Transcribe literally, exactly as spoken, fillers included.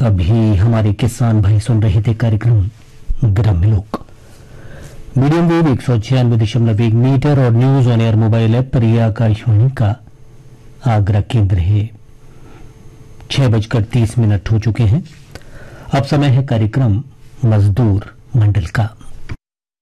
अभी हमारे किसान भाई सुन रहे थे कार्यक्रम ग्राम्य लोक मीडियम वेव एक सौ छियानवे दशमलव एक मीटर और news on air mobile app पर यह आकाशवाणी का आगरा केंद्र है। छह बजकर तीस मिनट हो चुके हैं। अब समय है कार्यक्रम मजदूर मंडल का।